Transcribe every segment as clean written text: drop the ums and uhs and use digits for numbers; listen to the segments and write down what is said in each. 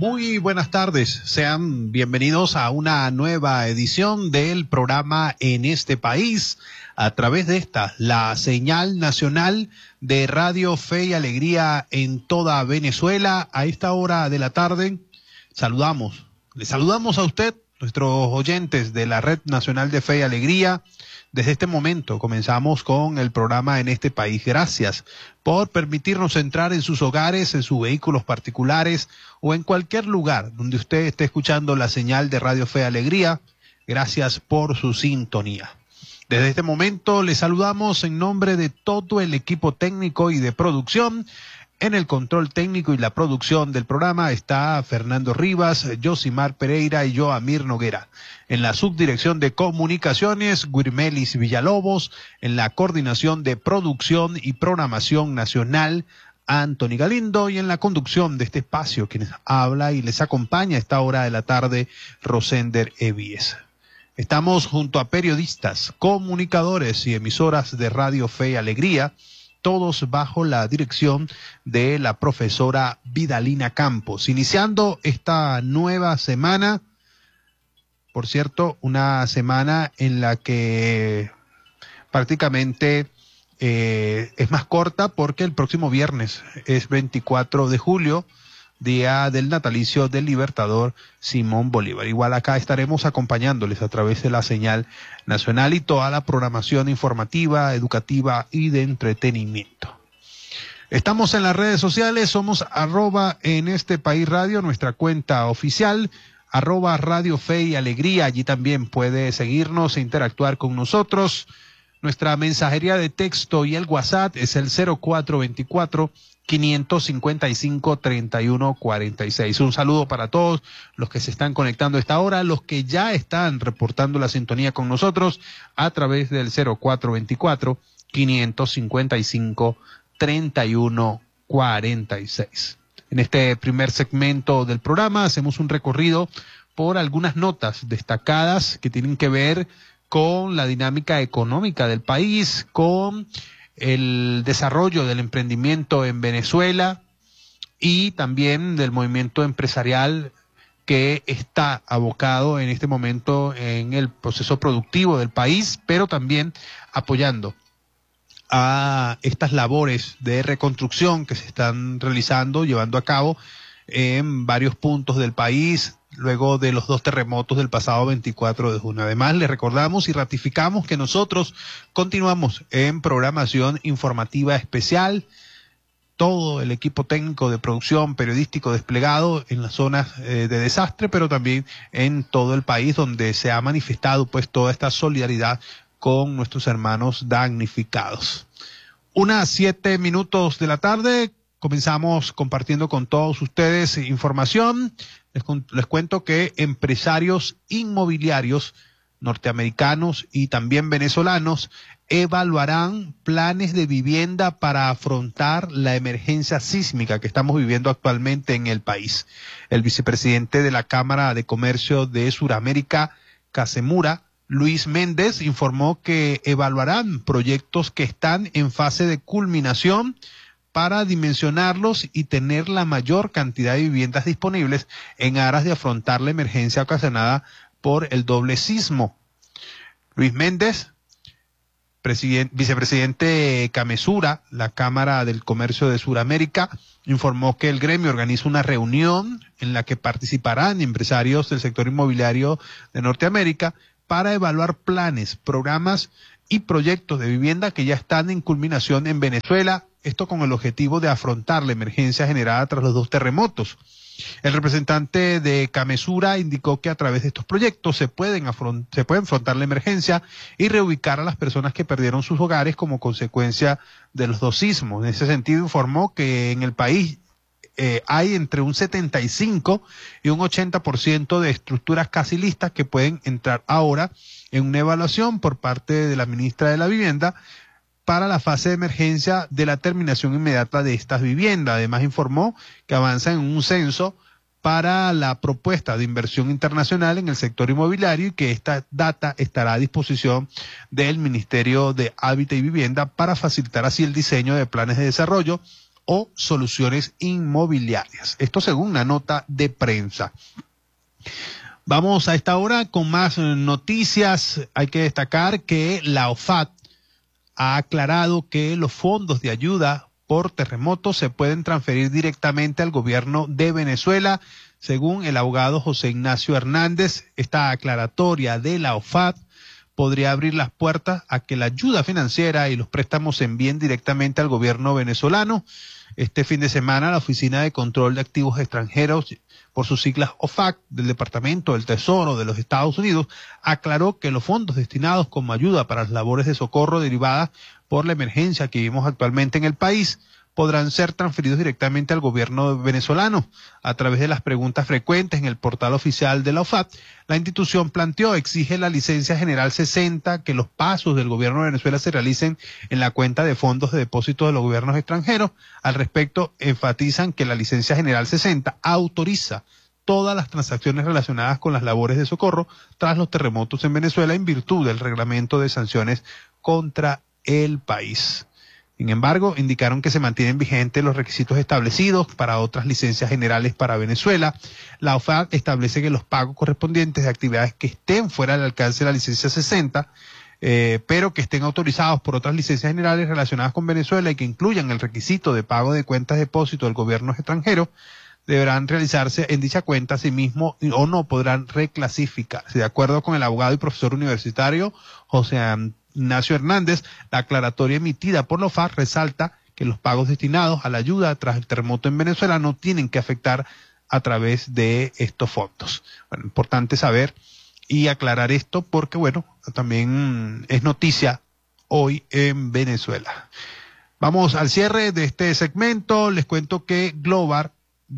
Muy buenas tardes, sean bienvenidos a una nueva edición del programa En este País, a través de la señal nacional de Radio Fe y Alegría en toda Venezuela. A esta hora de la tarde les saludamos a usted, nuestros oyentes de la Red Nacional de Fe y Alegría. Desde este momento comenzamos con el programa En este País. Gracias por permitirnos entrar en sus hogares, en sus vehículos particulares o en cualquier lugar donde usted esté escuchando la señal de Radio Fe y Alegría. Gracias por su sintonía. Desde este momento les saludamos en nombre de todo el equipo técnico y de producción. En el control técnico y la producción del programa está Fernando Rivas, Yosimar Pereira y yo, Amir Noguera. En la subdirección de comunicaciones, Guirmelis Villalobos. En la coordinación de producción y programación nacional, Anthony Galindo. Y en la conducción de este espacio, quienes habla y les acompaña a esta hora de la tarde, Rosender Evies. Estamos junto a periodistas, comunicadores y emisoras de Radio Fe y Alegría, todos bajo la dirección de la profesora Vidalina Campos. Iniciando esta nueva semana, por cierto, una semana en la que prácticamente es más corta porque el próximo viernes es 24 de julio, día del natalicio del libertador Simón Bolívar. Igual acá estaremos acompañándoles a través de la señal nacional y toda la programación informativa, educativa y de entretenimiento. Estamos en las redes sociales, somos @en este país radio, nuestra cuenta oficial, @Radio Fe y Alegría. Allí también puede seguirnos e interactuar con nosotros. Nuestra mensajería de texto y el WhatsApp es el 0424-555-3146. Un saludo para todos los que se están conectando a esta hora, los que ya están reportando la sintonía con nosotros a través del 0424-555-3146. En este primer segmento del programa hacemos un recorrido por algunas notas destacadas que tienen que ver con la dinámica económica del país, con el desarrollo del emprendimiento en Venezuela y también del movimiento empresarial que está abocado en este momento en el proceso productivo del país, pero también apoyando a estas labores de reconstrucción que se están realizando, llevando a cabo en varios puntos del país, luego de los 2 terremotos del pasado 24 de junio. Además, les recordamos y ratificamos que nosotros continuamos en programación informativa especial, todo el equipo técnico de producción periodístico desplegado en las zonas de desastre, pero también en todo el país donde se ha manifestado pues toda esta solidaridad con nuestros hermanos damnificados. 1:07 de la tarde. Comenzamos compartiendo con todos ustedes información. Les cuento que empresarios inmobiliarios norteamericanos y también venezolanos evaluarán planes de vivienda para afrontar la emergencia sísmica que estamos viviendo actualmente en el país. El vicepresidente de la Cámara de Comercio de Suramérica, Casemura, Luis Méndez, informó que evaluarán proyectos que están en fase de culminación para dimensionarlos y tener la mayor cantidad de viviendas disponibles en aras de afrontar la emergencia ocasionada por el doble sismo. Luis Méndez, vicepresidente Camesura, la Cámara del Comercio de Sudamérica, informó que el gremio organiza una reunión en la que participarán empresarios del sector inmobiliario de Norteamérica para evaluar planes, programas y proyectos de vivienda que ya están en culminación en Venezuela, esto con el objetivo de afrontar la emergencia generada tras los 2 terremotos. El representante de Camesura indicó que a través de estos proyectos se puede afrontar la emergencia y reubicar a las personas que perdieron sus hogares como consecuencia de los 2 sismos. En ese sentido informó que en el país hay entre un 75 y un 80% de estructuras casi listas que pueden entrar ahora en una evaluación por parte de la ministra de la Vivienda para la fase de emergencia de la terminación inmediata de estas viviendas. Además informó que avanza en un censo para la propuesta de inversión internacional en el sector inmobiliario y que esta data estará a disposición del Ministerio de Hábitat y Vivienda para facilitar así el diseño de planes de desarrollo, o soluciones inmobiliarias. Esto según una nota de prensa. Vamos a esta hora con más noticias. Hay que destacar que la OFAC ha aclarado que los fondos de ayuda por terremotos se pueden transferir directamente al gobierno de Venezuela. Según el abogado José Ignacio Hernández, esta aclaratoria de la OFAC podría abrir las puertas a que la ayuda financiera y los préstamos se envíen directamente al gobierno venezolano. Este fin de semana, la Oficina de Control de Activos Extranjeros, por sus siglas OFAC, del Departamento del Tesoro de los Estados Unidos, aclaró que los fondos destinados como ayuda para las labores de socorro derivadas por la emergencia que vivimos actualmente en el país podrán ser transferidos directamente al gobierno venezolano. A través de las preguntas frecuentes en el portal oficial de la OFAC, la institución exige la licencia general 60, que los pasos del gobierno de Venezuela se realicen en la cuenta de fondos de depósito de los gobiernos extranjeros. Al respecto, enfatizan que la licencia general 60 autoriza todas las transacciones relacionadas con las labores de socorro tras los terremotos en Venezuela en virtud del reglamento de sanciones contra el país. Sin embargo, indicaron que se mantienen vigentes los requisitos establecidos para otras licencias generales para Venezuela. La OFAC establece que los pagos correspondientes de actividades que estén fuera del alcance de la licencia 60, pero que estén autorizados por otras licencias generales relacionadas con Venezuela y que incluyan el requisito de pago de cuentas de depósito del gobierno extranjero, deberán realizarse en dicha cuenta, asimismo, o no podrán reclasificarse. De acuerdo con el abogado y profesor universitario José Ignacio Hernández, la aclaratoria emitida por la OFAC resalta que los pagos destinados a la ayuda tras el terremoto en Venezuela no tienen que afectar a través de estos fondos. Bueno, importante saber y aclarar esto porque, bueno, también es noticia hoy en Venezuela. Vamos al cierre de este segmento. Les cuento que Global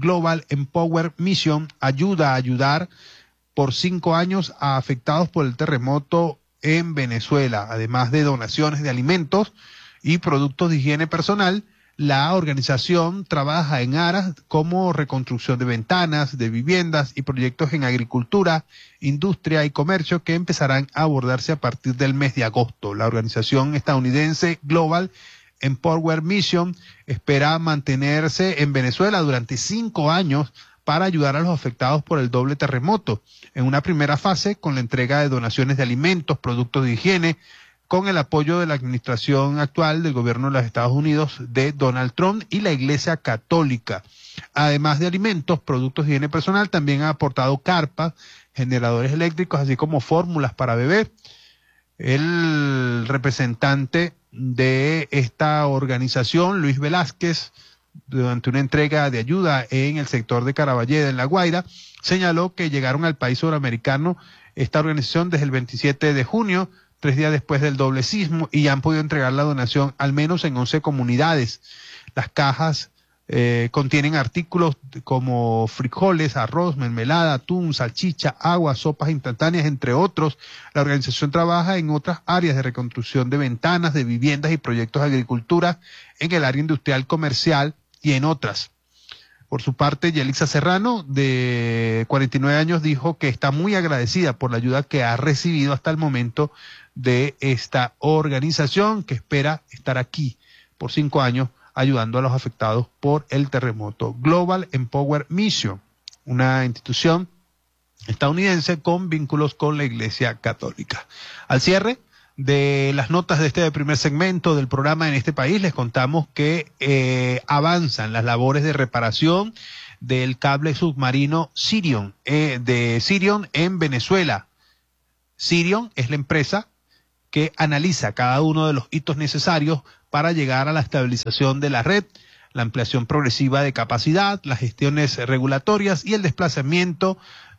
Empower Mission ayuda a ayudar por 5 años a afectados por el terremoto en Venezuela. Además de donaciones de alimentos y productos de higiene personal, la organización trabaja en áreas como reconstrucción de ventanas, de viviendas y proyectos en agricultura, industria y comercio que empezarán a abordarse a partir del mes de agosto. La organización estadounidense Global Empower Mission espera mantenerse en Venezuela durante 5 años para ayudar a los afectados por el doble terremoto. En una primera fase, con la entrega de donaciones de alimentos, productos de higiene, con el apoyo de la administración actual del gobierno de los Estados Unidos de Donald Trump y la Iglesia Católica. Además de alimentos, productos de higiene personal, también ha aportado carpas, generadores eléctricos, así como fórmulas para bebé. El representante de esta organización, Luis Velázquez, durante una entrega de ayuda en el sector de Caraballeda, en La Guaira, señaló que llegaron al país suramericano esta organización desde el 27 de junio, 3 días después del doble sismo, y ya han podido entregar la donación al menos en 11 comunidades. Las cajas contienen artículos como frijoles, arroz, mermelada, atún, salchicha, agua, sopas instantáneas, entre otros. La organización trabaja en otras áreas de reconstrucción de ventanas, de viviendas y proyectos de agricultura en el área industrial comercial y en otras. Por su parte, Yelixa Serrano, de 49 años, dijo que está muy agradecida por la ayuda que ha recibido hasta el momento de esta organización, que espera estar aquí por 5 años ayudando a los afectados por el terremoto. Global Empower Mission, una institución estadounidense con vínculos con la Iglesia Católica. Al cierre de las notas de este primer segmento del programa En este país, les contamos que avanzan las labores de reparación del cable submarino Sirion, de Sirion en Venezuela. Sirion es la empresa que analiza cada uno de los hitos necesarios para llegar a la estabilización de la red, la ampliación progresiva de capacidad, las gestiones regulatorias y el desplazamiento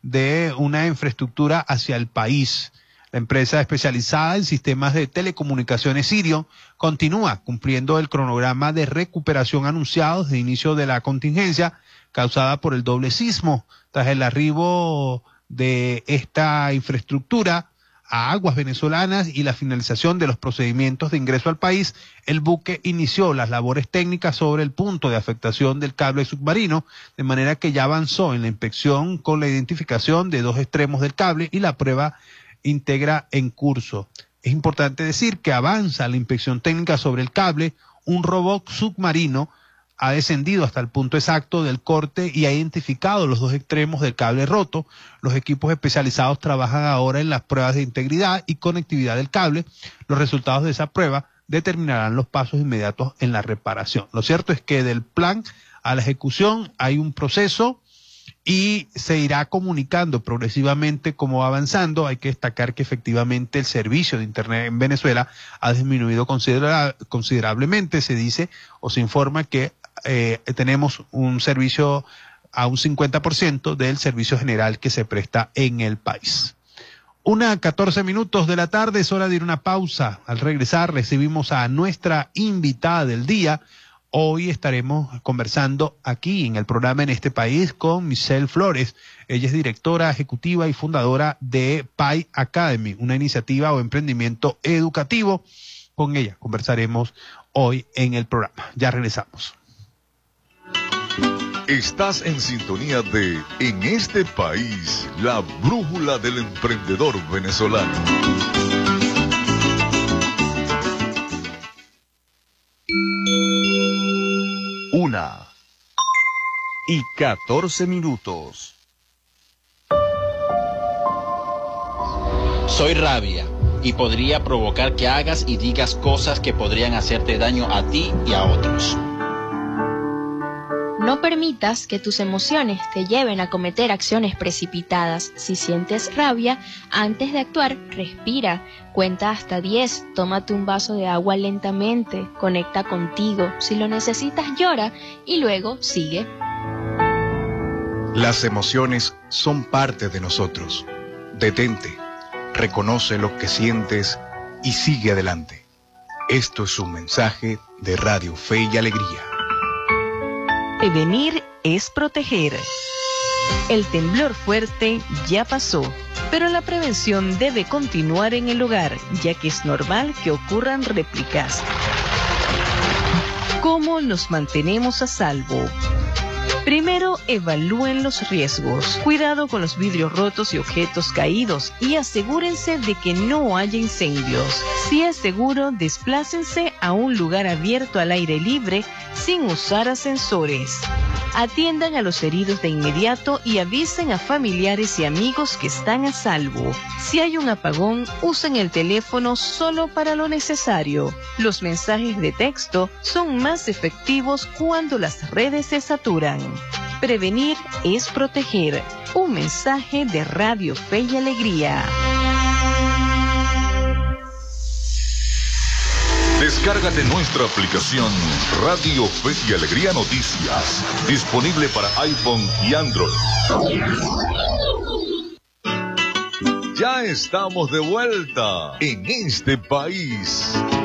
de una infraestructura hacia el país. La empresa especializada en sistemas de telecomunicaciones Sirion continúa cumpliendo el cronograma de recuperación anunciado desde el inicio de la contingencia causada por el doble sismo. Tras el arribo de esta infraestructura a aguas venezolanas y la finalización de los procedimientos de ingreso al país, el buque inició las labores técnicas sobre el punto de afectación del cable submarino, de manera que ya avanzó en la inspección con la identificación de 2 extremos del cable y la prueba íntegra en curso. Es importante decir que avanza la inspección técnica sobre el cable, un robot submarino ha descendido hasta el punto exacto del corte y ha identificado los dos extremos del cable roto. Los equipos especializados trabajan ahora en las pruebas de integridad y conectividad del cable. Los resultados de esa prueba determinarán los pasos inmediatos en la reparación. Lo cierto es que del plan a la ejecución hay un proceso y se irá comunicando progresivamente cómo va avanzando. Hay que destacar que efectivamente el servicio de Internet en Venezuela ha disminuido considerablemente. Se dice o se informa que tenemos un servicio a un 50% del servicio general que se presta en el país. 1:14 de la tarde, es hora de ir a una pausa. Al regresar recibimos a nuestra invitada del día. Hoy estaremos conversando aquí en el programa En este País con Michelle Flores. Ella es directora ejecutiva y fundadora de Pi Academy, una iniciativa o emprendimiento educativo. Con ella conversaremos hoy en el programa. Ya regresamos. Estás en sintonía de En este País, la brújula del emprendedor venezolano. 1:14. Soy rabia y podría provocar que hagas y digas cosas que podrían hacerte daño a ti y a otros. No permitas que tus emociones te lleven a cometer acciones precipitadas. Si sientes rabia, antes de actuar, respira, cuenta hasta 10, tómate un vaso de agua lentamente, conecta contigo, si lo necesitas llora y luego sigue. Las emociones son parte de nosotros. Detente, reconoce lo que sientes y sigue adelante. Esto es un mensaje de Radio Fe y Alegría. Prevenir es proteger. El temblor fuerte ya pasó, pero la prevención debe continuar en el hogar, ya que es normal que ocurran réplicas. ¿Cómo nos mantenemos a salvo? Primero, evalúen los riesgos. Cuidado con los vidrios rotos y objetos caídos y asegúrense de que no haya incendios. Si es seguro, desplácense a un lugar abierto al aire libre sin usar ascensores. Atiendan a los heridos de inmediato y avisen a familiares y amigos que están a salvo. Si hay un apagón, usen el teléfono solo para lo necesario. Los mensajes de texto son más efectivos cuando las redes se saturan. Prevenir es proteger. Un mensaje de Radio Fe y Alegría. Descárgate nuestra aplicación Radio Fe y Alegría Noticias, disponible para iPhone y Android. Ya estamos de vuelta en este país.